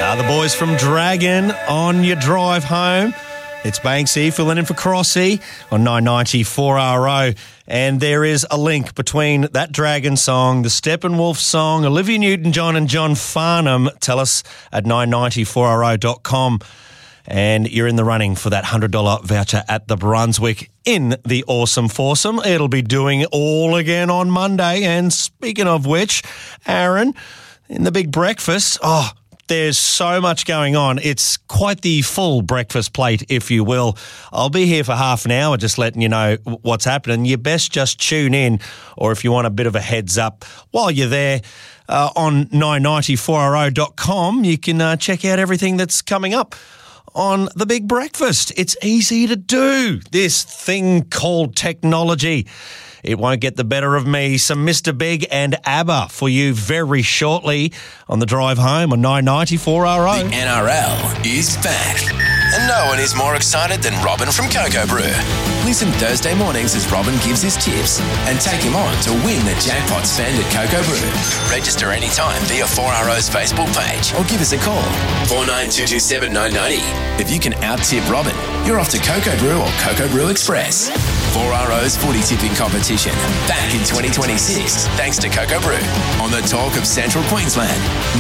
The boys from Dragon on your drive home. It's Banksy filling in for Crossy on 990 4RO. And there is a link between that Dragon song, the Steppenwolf song, Olivia Newton-John and John Farnham. Tell us at 9904ro.com. And you're in the running for that $100 voucher at the Brunswick in the Awesome Foursome. It'll be doing all again on Monday. And speaking of which, Aaron, in the big breakfast, there's so much going on. It's quite the full breakfast plate, if you will. I'll be here for half an hour just letting you know what's happening. You best just tune in, or if you want a bit of a heads up while you're there on 9904ro.com, you can check out everything that's coming up on the big breakfast. It's easy to do, this thing called technology. It won't get the better of me. Some Mr. Big and ABBA for you very shortly on the drive home on 990-4RO. The NRL is back, and no one is more excited than Robin from Cocoa Brew. Listen Thursday mornings as Robin gives his tips and take him on to win the jackpot spend at Cocoa Brew. Register anytime via 4RO's Facebook page or give us a call, 49227990. If you can out-tip Robin, you're off to Cocoa Brew or Cocoa Brew Express. 4RO's footy tipping competition back in 2026 thanks to Cocoa Brew on the talk of Central Queensland.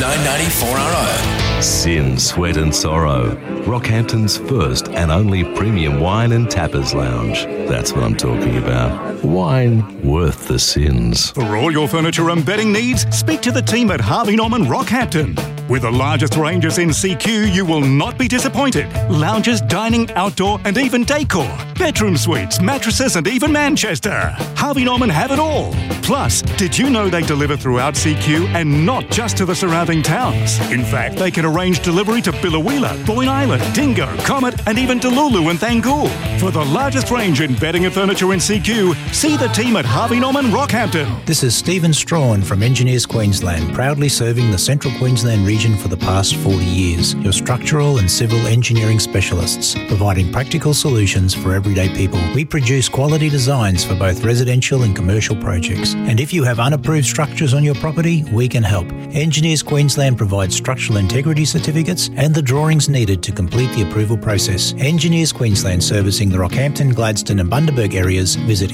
990-4RO. Sin, Sweat and Sorrow, Rockhampton's first and only premium wine and tappers lounge. That's what I'm talking about. Wine worth the sins. For all your furniture and bedding needs, speak to the team at Harvey Norman Rockhampton. With the largest ranges in CQ, you will not be disappointed. Lounges, dining, outdoor and even decor. Bedroom suites, mattresses and even Manchester. Harvey Norman have it all. Plus, did you know they deliver throughout CQ and not just to the surrounding towns? In fact, they can arrange delivery to Billawheeler, Boyne Island, Dingo, Comet and even Delulu and Thangool. For the largest range in bedding and furniture in CQ, see the team at Harvey Norman Rockhampton. This is Stephen Strawn from Engineers Queensland, proudly serving the Central Queensland region for the past 40 years. Your structural and civil engineering specialists, providing practical solutions for everyday people. We produce quality designs for both residential and commercial projects. And if you have unapproved structures on your property, we can help. Engineers Queensland provides structural integrity certificates and the drawings needed to complete the approval process. Engineers Queensland, servicing the Rockhampton, Gladstone and Bundaberg areas. Visit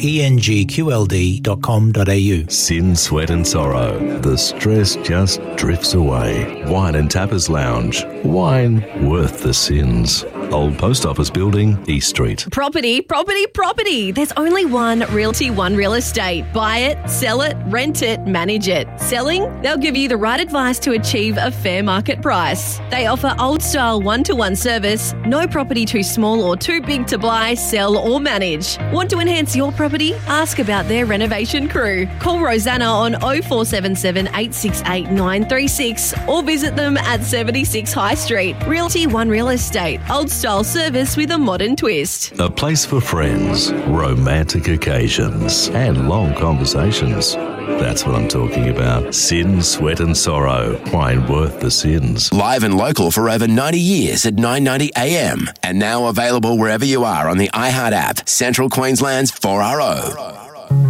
engqld.com.au. Sin, Sweat and Sorrow. The stress just drifts away. Wine and Tappers Lounge. Wine worth the sins. Old Post Office Building, East Street. Property. There's only one Realty One Real Estate. Buy it, sell it, rent it, manage it. Selling? They'll give you the right advice to achieve a fair market price. They offer old-style one-to-one service. No property too small or too big to buy, sell or manage. Want to enhance your property? Ask about their renovation crew. Call Rosanna on 0477 868 936 or visit them at 76 High Street. Realty One Real Estate. Old-style service with a modern twist. A place for friends, romantic occasions, and long conversations. That's what I'm talking about. Sin, Sweat and Sorrow. Wine worth the sins. Live and local for over 90 years at 990 AM. And now available wherever you are on the iHeart app. Central Queensland's 4RO.